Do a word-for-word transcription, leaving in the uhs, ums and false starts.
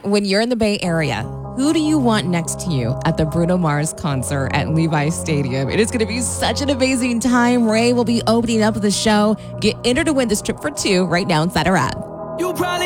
when you're in the Bay Area, who do you want next to you at the Bruno Mars concert at Levi's Stadium? It is going to be such an amazing time. Ray will be opening up the show. Get entered to win this trip for two right now inside our app. You probably